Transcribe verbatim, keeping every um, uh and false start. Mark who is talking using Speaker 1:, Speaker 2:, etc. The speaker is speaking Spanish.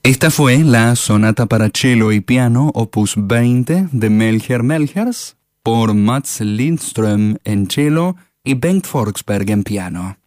Speaker 1: Esta fue la sonata para cello y piano opus veinte de Melchior Melchers por Mats Lindström en cello y Bengt Forsberg en piano.